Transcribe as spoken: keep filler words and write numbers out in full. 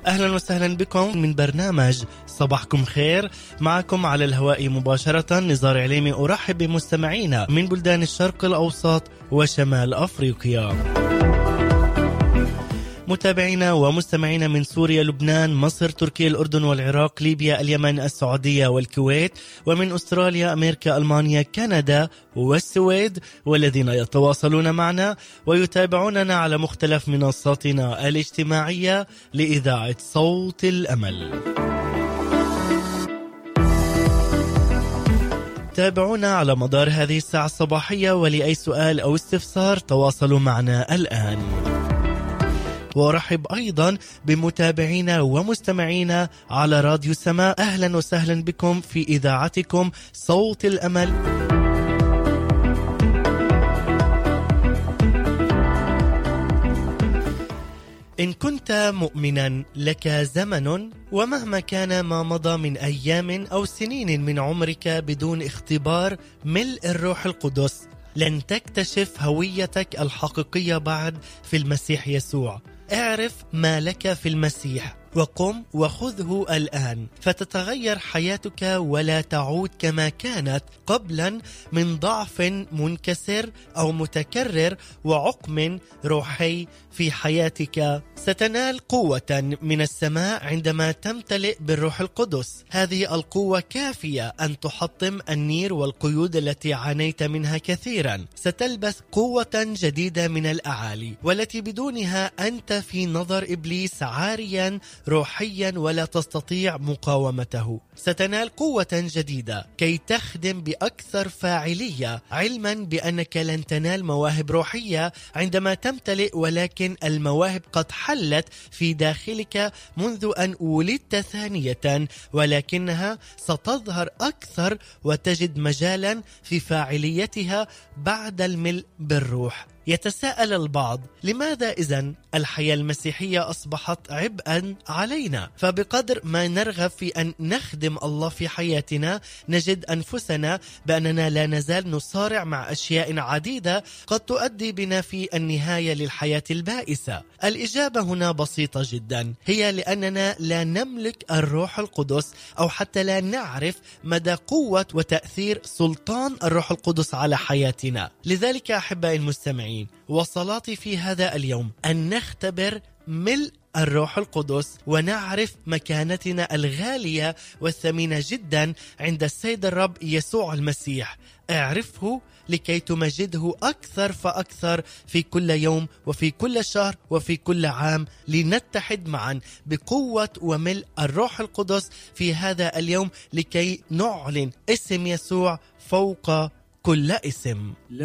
أهلا وسهلا بكم من برنامج صباحكم خير. معكم على الهواء مباشرة نزار عليمي. أرحب بمستمعينا من بلدان الشرق الأوسط وشمال أفريقيا، متابعينا ومستمعينا من سوريا، لبنان، مصر، تركيا، الأردن والعراق، ليبيا، اليمن، السعودية والكويت، ومن أستراليا، أمريكا، ألمانيا، كندا والسويد، والذين يتواصلون معنا ويتابعوننا على مختلف منصاتنا الاجتماعية لإذاعة صوت الأمل. تابعونا على مدار هذه الساعة الصباحية، ولأي سؤال أو استفسار تواصلوا معنا الآن. وأرحب أيضا بمتابعينا ومستمعينا على راديو سماء. أهلا وسهلا بكم في إذاعتكم صوت الأمل. إن كنت مؤمنا لك زمن، ومهما كان ما مضى من أيام أو سنين من عمرك بدون اختبار ملء الروح القدس، لن تكتشف هويتك الحقيقية بعد في المسيح يسوع. اعرف ما لك في المسيح وقم وخذه الآن، فتتغير حياتك ولا تعود كما كانت قبلا من ضعف منكسر أو متكرر وعقم روحي في حياتك. ستنال قوة من السماء عندما تمتلئ بالروح القدس. هذه القوة كافية أن تحطم النير والقيود التي عانيت منها كثيرا. ستلبس قوة جديدة من الأعالي، والتي بدونها أنت في نظر إبليس عاريا روحيا ولا تستطيع مقاومته. ستنال قوة جديدة كي تخدم بأكثر فاعلية، علما بأنك لن تنال مواهب روحية عندما تمتلئ، ولكن المواهب قد حلت في داخلك منذ أن ولدت ثانية، ولكنها ستظهر أكثر وتجد مجالا في فاعليتها بعد الملء بالروح. يتساءل البعض: لماذا إذن الحياة المسيحية أصبحت عبئا علينا؟ فبقدر ما نرغب في أن نخدم الله في حياتنا، نجد أنفسنا بأننا لا نزال نصارع مع أشياء عديدة قد تؤدي بنا في النهاية للحياة البائسة. الإجابة هنا بسيطة جدا، هي لأننا لا نملك الروح القدس، أو حتى لا نعرف مدى قوة وتأثير سلطان الروح القدس على حياتنا. لذلك أحبائي المستمعين، وصلاتي في هذا اليوم أن نختبر ملء الروح القدس ونعرف مكانتنا الغالية والثمينة جدا عند السيد الرب يسوع المسيح. اعرفه لكي تمجده أكثر فأكثر في كل يوم وفي كل شهر وفي كل عام، لنتحد معا بقوة وملء الروح القدس في هذا اليوم لكي نعلن اسم يسوع فوق كل اسم.